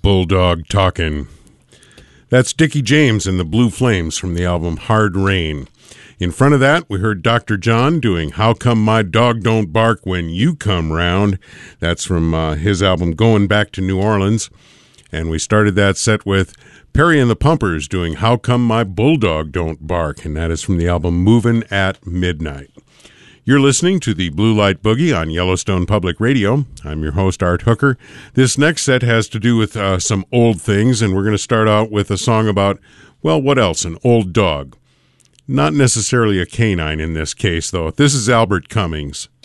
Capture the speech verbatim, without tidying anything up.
Bulldog Talkin'. That's Dickie James and the Blue Flames from the album Hard Rain. In front of that, we heard Doctor John doing How Come My Dog Don't Bark When You Come Round. That's from uh, his album Going Back to New Orleans. And we started that set with Perry and the Pumpers doing How Come My Bulldog Don't Bark, and that is from the album Movin' at Midnight. You're listening to the Blue Light Boogie on Yellowstone Public Radio. I'm your host, Art Hooker. This next set has to do with uh, some old things, and we're going to start out with a song about, well, what else? An old dog. Not necessarily a canine in this case, though. This is Albert Cummings.